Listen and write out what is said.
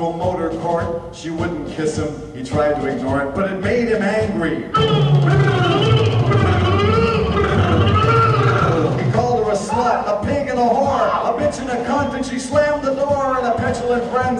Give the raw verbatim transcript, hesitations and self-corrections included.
a motor court. She wouldn't kiss him. He tried to ignore it, but it made him angry. He called her a slut, a pig and a whore, a bitch and a cunt, and she slammed the door, and the petulant friends